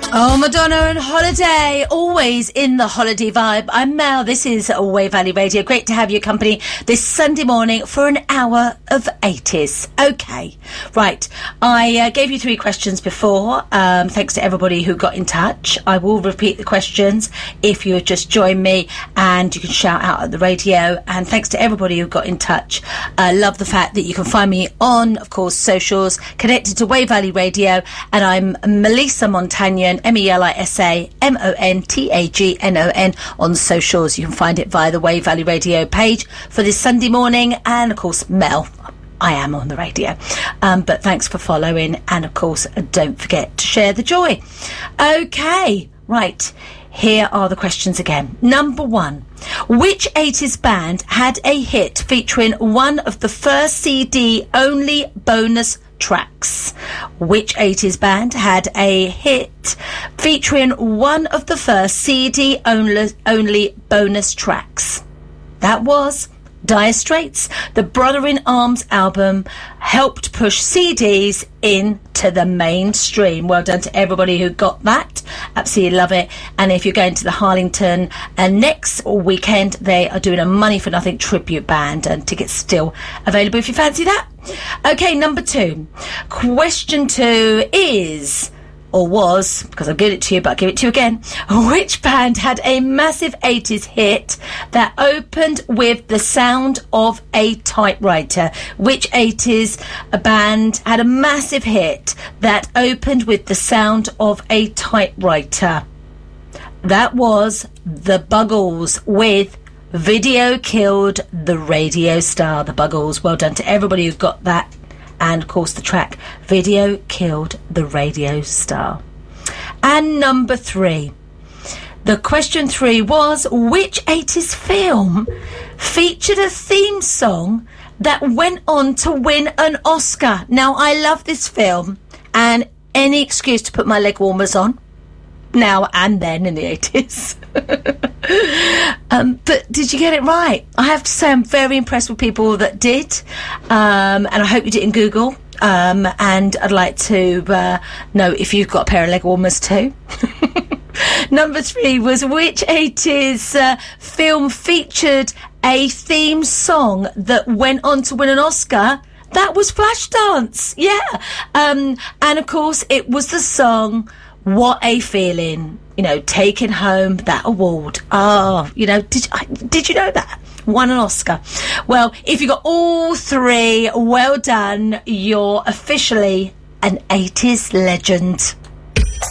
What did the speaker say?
Oh, Madonna on holiday, always in the holiday vibe. I'm Mel. This is Wave Valley Radio. Great to have your company this Sunday morning for an hour of 80s. Okay, right. I gave you 3 questions before. Thanks to everybody who got in touch. I will repeat the questions if you have just joined me, and you can shout out at the radio. And thanks to everybody who got in touch. I love the fact that you can find me on, of course, socials, connected to Wave Valley Radio, and I'm Melissa Montagnon, MELISA MONTAGNON on socials. You can find it via the Wave Valley Radio page for this Sunday morning, and of course, Mel. I am on the radio. But thanks for following, and of course, don't forget to share the joy. Okay, right. Here are the questions again. Number 1. Which 80s band had a hit featuring one of the first CD-only bonus tracks? Which 80s band had a hit featuring one of the first CD-only bonus tracks? That was Dire Straits. The Brother in Arms album helped push CDs into the mainstream. Well done to everybody who got that. Absolutely love it. And if you're going to the Harlington next weekend, they are doing a Money for Nothing tribute band, and tickets still available if you fancy that. Okay, number 2. Question 2 is, or was, because I'll give it to you, but I'll give it to you again. Which band had a massive 80s hit that opened with the sound of a typewriter? Which 80s band had a massive hit that opened with the sound of a typewriter? That was the Buggles with Video Killed the Radio Star. The Buggles. Well done to everybody who got that. And, of course, the track Video Killed the Radio Star. And number 3. The question 3 was, which 80s film featured a theme song that went on to win an Oscar? Now, I love this film, and any excuse to put my leg warmers on, now and then in the 80s. But did you get it right? I have to say I'm very impressed with people that did, and I hope you didn't Google, and I'd like to know if you've got a pair of leg warmers too. Number 3 was, which 80s film featured a theme song that went on to win an Oscar? That was Flashdance, yeah. And of course it was the song What a Feeling, you know, taking home that award. Oh, you know, did you know that? Won an Oscar. Well, if you got all 3, well done. You're officially an 80s legend.